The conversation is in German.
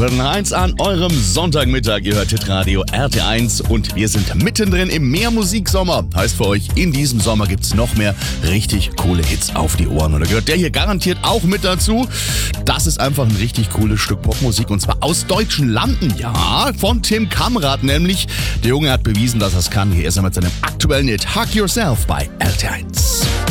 5:45 an eurem Sonntagmittag. Ihr hört Hitradio RT1 und wir sind mittendrin im Mehrmusiksommer. Heißt für euch, in diesem Sommer gibt's noch mehr richtig coole Hits auf die Ohren. Und da gehört der hier garantiert auch mit dazu. Das ist einfach ein richtig cooles Stück Popmusik und zwar aus deutschen Landen. Ja, von Tim Kamrat nämlich. Der Junge hat bewiesen, dass er es kann. Hier ist er mit seinem aktuellen Hit Hug Yourself bei RT1.